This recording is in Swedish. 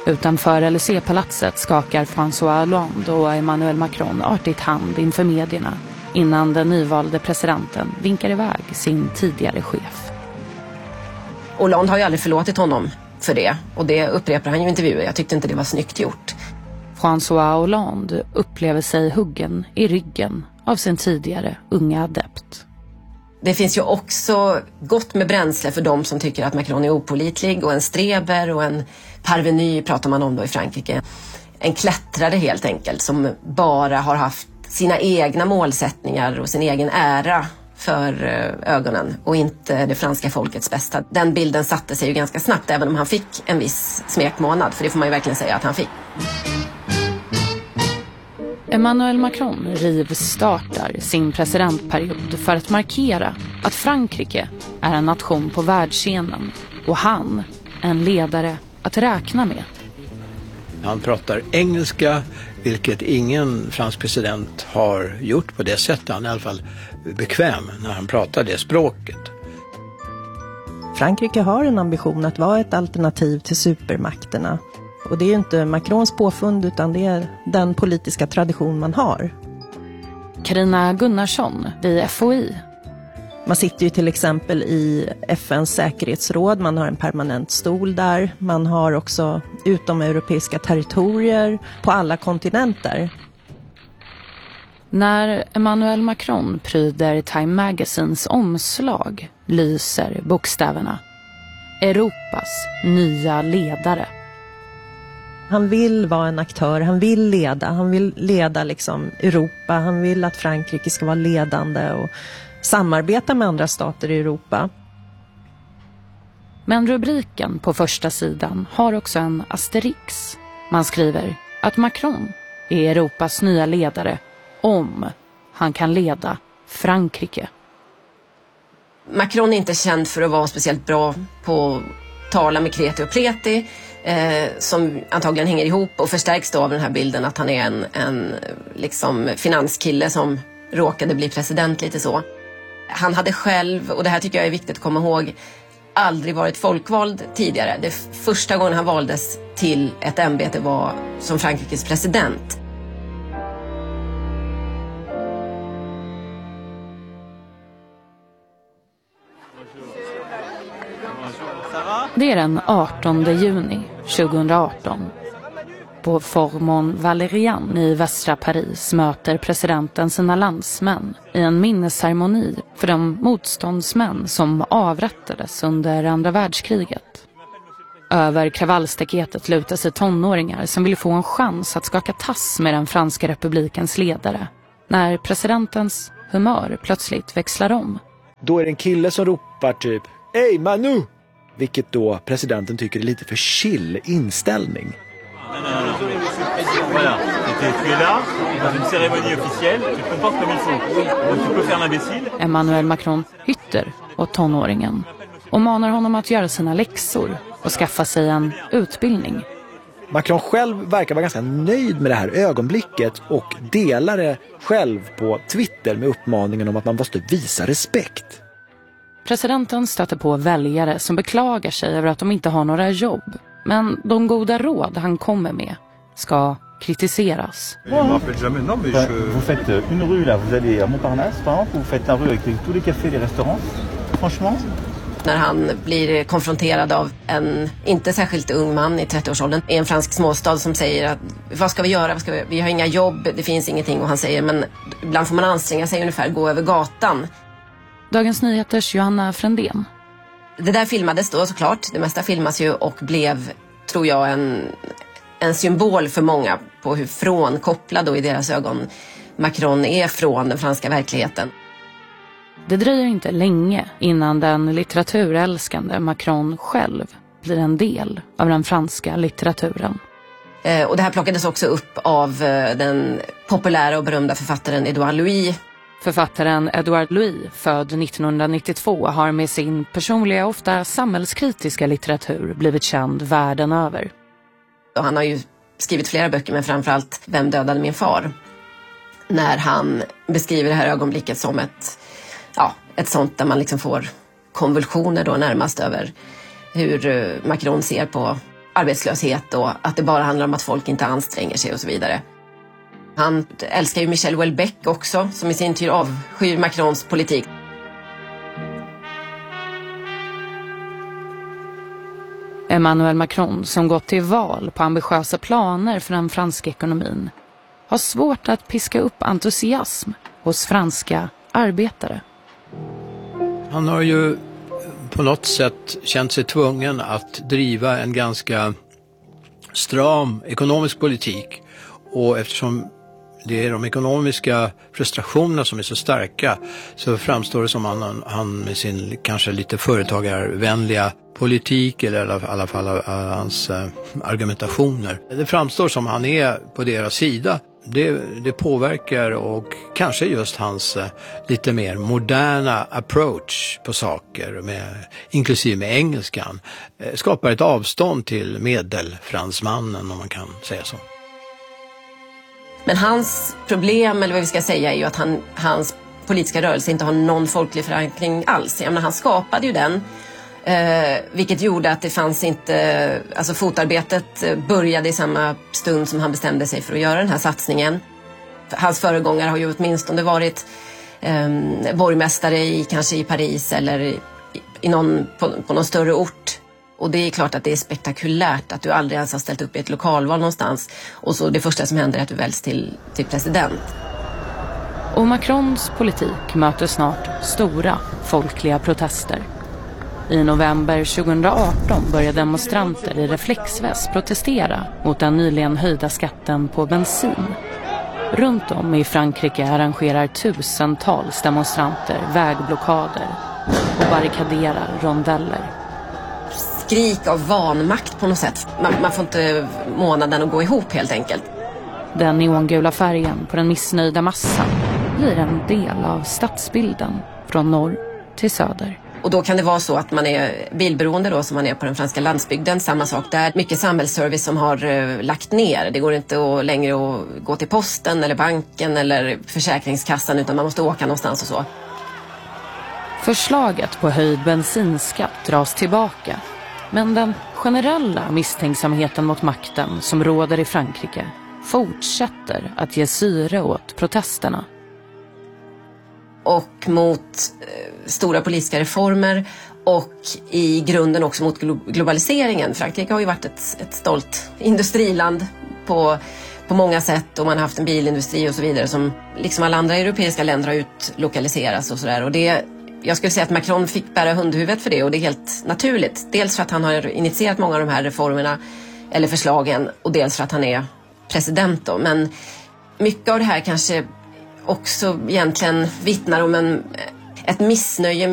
Utanför Élysée-palatset skakar François Hollande och Emmanuel Macron artigt hand inför medierna innan den nyvalde presidenten vinkar iväg sin tidigare chef. Hollande har ju aldrig förlåtit honom för det, och det upprepar han ju i intervjuer. Jag tyckte inte det var snyggt gjort. François Hollande upplever sig huggen i ryggen av sin tidigare unga adept. Det finns ju också gott med bränsle för de som tycker att Macron är opålitlig och en streber och en parvenu pratar man om då i Frankrike. En klättrare helt enkelt som bara har haft sina egna målsättningar och sin egen ära för ögonen och inte det franska folkets bästa. Den bilden satte sig ju ganska snabbt även om han fick en viss smekmånad, för det får man ju verkligen säga att han fick. Emmanuel Macron rivstartar sin presidentperiod för att markera att Frankrike är en nation på världsscenen och han en ledare att räkna med. Han pratar engelska, vilket ingen fransk president har gjort på det sättet. Han är i alla fall bekväm när han pratar det språket. Frankrike har en ambition att vara ett alternativ till supermakterna. Och det är ju inte Macrons påfund utan det är den politiska tradition man har. Carina Gunnarsson vid FOI. Man sitter ju till exempel i FNs säkerhetsråd, man har en permanent stol där. Man har också utomeuropeiska territorier på alla kontinenter. När Emmanuel Macron pryder Time Magazines omslag lyser bokstäverna Europas nya ledare. Han vill vara en aktör, han vill leda liksom Europa, han vill att Frankrike ska vara ledande och samarbeta med andra stater i Europa. Men rubriken på första sidan har också en asterix. Man skriver att Macron är Europas nya ledare om han kan leda Frankrike. Macron är inte känd för att vara speciellt bra på att tala med kreti och pleti, som antagligen hänger ihop och förstärks då av den här bilden att han är en liksom finanskille som råkade bli president lite så. Han hade själv, och det här tycker jag är viktigt att komma ihåg, aldrig varit folkvald tidigare. Det första gången han valdes till ett ämbete var som Frankrikes president. Det är den 18 juni 2018. På Formon Valerian i västra Paris möter presidenten sina landsmän i en minnesceremoni för de motståndsmän som avrättades under andra världskriget. Över kravallstaketet lutar sig tonåringar som vill få en chans att skaka tass med den franska republikens ledare. När presidentens humör plötsligt växlar om. Då är det en kille som ropar typ "Hey Manu!" Vilket då presidenten tycker är lite för chill inställning. Voilà, tu es là dans une cérémonie officielle, tu te comportes comme il faut. Donc tu peux faire l'imbécile. Emmanuel Macron hytter åt tonåringen och manar honom att göra sina läxor och skaffa sig en utbildning. Macron själv verkar vara ganska nöjd med det här ögonblicket och delar det själv på Twitter med uppmaningen om att man måste visa respekt. Presidenten stöter på väljare som beklagar sig över att de inte har några jobb. Men de goda råd han kommer med ska kritiseras. Vous faites une rue là, vous allez à Montparnasse par exemple, vous faites un rue avec tous les cafés et les restaurants. Franchement. När han blir konfronterad av en inte särskilt ung man i 30-årsåldern i en fransk småstad som säger att vad ska vi göra? Vi har inga jobb, det finns ingenting, och han säger men ibland får man anstränga sig ungefär, gå över gatan. Dagens Nyheters Johanna Frändén. Det där filmades då såklart, det mesta filmas ju och blev, tror jag, en symbol för många på hur frånkopplad då i deras ögon Macron är från den franska verkligheten. Det dröjer inte länge innan den litteraturälskande Macron själv blir en del av den franska litteraturen. Och det här plockades också upp av den populära och berömda författaren Edouard Louis. Författaren Edouard Louis, född 1992, har med sin personliga, ofta samhällskritiska litteratur blivit känd världen över. Och han har ju skrivit flera böcker, men framförallt Vem dödade min far? När han beskriver det här ögonblicket som ett sånt där man liksom får konvulsioner då närmast över hur Macron ser på arbetslöshet och att det bara handlar om att folk inte anstränger sig och så vidare. Han älskar ju Michel Houellebecq också, som i sin tur avskyr Macrons politik. Emmanuel Macron, som gått till val på ambitiösa planer för den franska ekonomin, har svårt att piska upp entusiasm hos franska arbetare. Han har ju på något sätt känt sig tvungen att driva en ganska stram ekonomisk politik, och eftersom det är de ekonomiska frustrationerna som är så starka så framstår det som han med sin kanske lite företagarvänliga politik, eller i alla fall hans argumentationer. Det framstår som han är på deras sida. Det påverkar, och kanske just hans lite mer moderna approach på saker, inklusive med engelskan, skapar ett avstånd till medelfransmannen, om man kan säga så. Men hans problem, eller vad vi ska säga, är ju att hans politiska rörelse inte har någon folklig förankring alls. Jag menar, han skapade ju den, vilket gjorde att det fanns inte, alltså fotarbetet började i samma stund som han bestämde sig för att göra den här satsningen. Hans föregångare har ju åtminstone varit borgmästare kanske i Paris eller på någon större ort. Och det är klart att det är spektakulärt att du aldrig ens har ställt upp i ett lokalval någonstans. Och så det första som händer är att du väljs till president. Och Macrons politik möter snart stora folkliga protester. I november 2018 började demonstranter i reflexväst protestera mot den nyligen höjda skatten på bensin. Runt om i Frankrike arrangerar tusentals demonstranter vägblockader och barrikaderar rondeller. Skrik av vanmakt på något sätt. Man får inte månaden att gå ihop helt enkelt. Den neongula färgen på den missnöjda massan blir en del av stadsbilden från norr till söder. Och då kan det vara så att man är bilberoende då, som man är på den franska landsbygden. Samma sak där. Mycket samhällsservice som har lagt ner. Det går inte längre att gå till posten eller banken eller försäkringskassan, utan man måste åka någonstans och så. Förslaget på höjd bensinskatt dras tillbaka. Men den generella misstänksamheten mot makten som råder i Frankrike fortsätter att ge syre åt protesterna. Och mot stora politiska reformer och i grunden också mot globaliseringen. Frankrike har ju varit ett stolt industriland på många sätt, och man har haft en bilindustri och så vidare som liksom alla andra europeiska länder har utlokaliserats och sådär. Och jag skulle säga att Macron fick bära hundhuvudet för det, och det är helt naturligt. Dels för att han har initierat många av de här reformerna eller förslagen, och dels för att han är president då. Men mycket av det här kanske också egentligen vittnar om ett missnöje